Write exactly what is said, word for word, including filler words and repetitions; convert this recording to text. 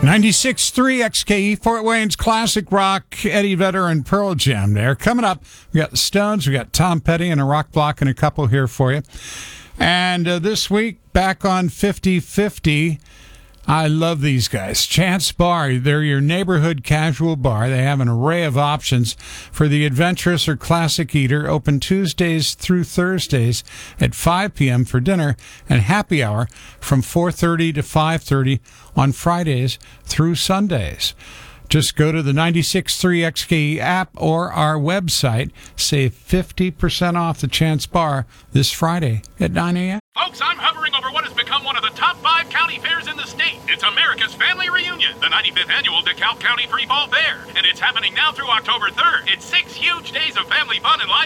ninety-six point three X K E, Fort Wayne's classic rock, Eddie Vedder and Pearl Jam there. Coming up, we got the Stones, we got Tom Petty and a rock block and a couple here for you. And uh, this week, back on fifty fifty, I love these guys. Chance Bar, they're your neighborhood casual bar. They have an array of options for the adventurous or classic eater, open Tuesdays through Thursdays at five p.m. for dinner, and happy hour from four thirty to five thirty on Fridays through Sundays. Just go to the ninety-six point three X K E app or our website. Save fifty percent off the Chance Bar this Friday at nine a.m. Folks, I'm hovering over what has become one of the top five county fairs in the state. It's America's Family Reunion, the ninety-fifth annual DeKalb County Free Fall Fair. And it's happening now through October third. It's six huge days of family fun and live